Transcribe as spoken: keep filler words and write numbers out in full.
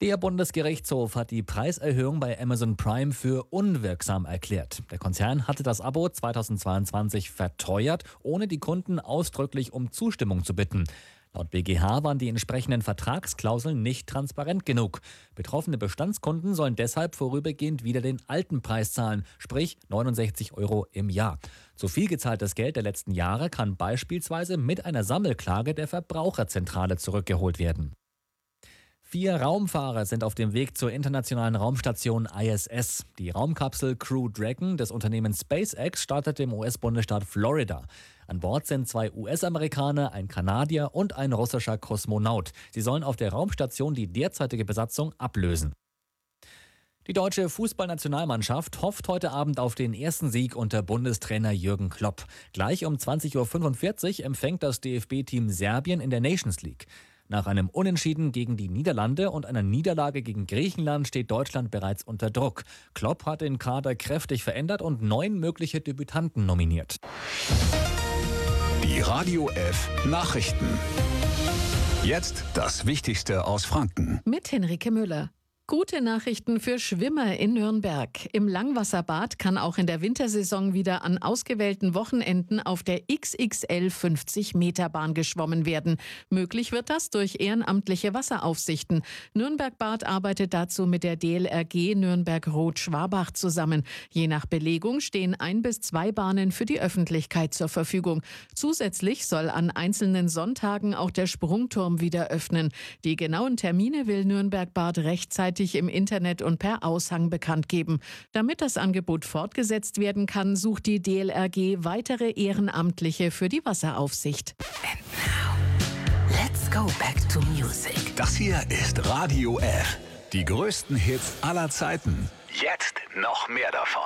Der Bundesgerichtshof hat die Preiserhöhung bei Amazon Prime für unwirksam erklärt. Der Konzern hatte das Abo zweitausendzweiundzwanzig verteuert, ohne die Kunden ausdrücklich um Zustimmung zu bitten. Laut B G H waren die entsprechenden Vertragsklauseln nicht transparent genug. Betroffene Bestandskunden sollen deshalb vorübergehend wieder den alten Preis zahlen, sprich neunundsechzig Euro im Jahr. Zu viel gezahltes Geld der letzten Jahre kann beispielsweise mit einer Sammelklage der Verbraucherzentrale zurückgeholt werden. Vier Raumfahrer sind auf dem Weg zur internationalen Raumstation I S S. Die Raumkapsel Crew Dragon des Unternehmens SpaceX startet im U S-Bundesstaat Florida. An Bord sind zwei U S-Amerikaner, ein Kanadier und ein russischer Kosmonaut. Sie sollen auf der Raumstation die derzeitige Besatzung ablösen. Die deutsche Fußballnationalmannschaft hofft heute Abend auf den ersten Sieg unter Bundestrainer Jürgen Klopp. Gleich um zwanzig Uhr fünfundvierzig empfängt das D F B-Team Serbien in der Nations League. Nach einem Unentschieden gegen die Niederlande und einer Niederlage gegen Griechenland steht Deutschland bereits unter Druck. Klopp hat den Kader kräftig verändert und neun mögliche Debütanten nominiert. Die Radio F Nachrichten. Jetzt das Wichtigste aus Franken. Mit Henrike Müller. Gute Nachrichten für Schwimmer in Nürnberg. Im Langwasserbad kann auch in der Wintersaison wieder an ausgewählten Wochenenden auf der X X L fünfzig Meter Bahn geschwommen werden. Möglich wird das durch ehrenamtliche Wasseraufsichten. Nürnberg Bad arbeitet dazu mit der D L R G Nürnberg-Rot-Schwabach zusammen. Je nach Belegung stehen ein bis zwei Bahnen für die Öffentlichkeit zur Verfügung. Zusätzlich soll an einzelnen Sonntagen auch der Sprungturm wieder öffnen. Die genauen Termine will Nürnberg Bad rechtzeitig im Internet und per Aushang bekannt geben. Damit das Angebot fortgesetzt werden kann, sucht die D L R G weitere Ehrenamtliche für die Wasseraufsicht. And now, let's go back to music. Das hier ist Radio F. Die größten Hits aller Zeiten. Jetzt noch mehr davon.